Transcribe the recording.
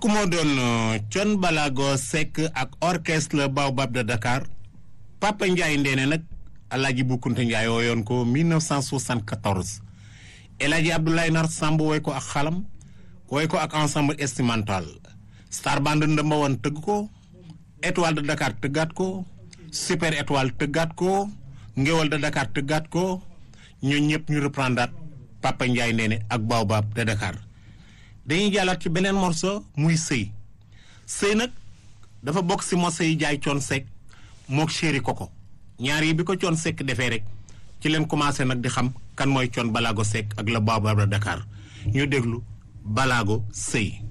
kooku moo doon Thione Ballago Seck ak orchestre Baobab de Dakar Papa Ndiaye Ndéné nag Alaaji Boukounta Ndiaye wooyoon ko 1974 El Hadji Abdoulaye Nar Samb woy ko ak xalam woy ko ak ensemble instrumental Star Band ndëmba woon tëgg ko Étoile de Dakar tëggaat ko Super Étoile tëggaat ko Ngéwal de Dakar tëggaat ko ñun ñëpp ñu reprendaat Papa Ndiaye Ndéné ak Baobab de Dakar dañuy jàllaat ci beneen morceau muy sëy nag dafa bokk si morceau yi jaay Thione Seck mook Chéri Coco ñaar yi bi ko Thione Seck defee rek ci leen commencé nag di xam kan mooy Thione Ballago Seck ak le Baobab de Dakar ñu déglu Ballago sëy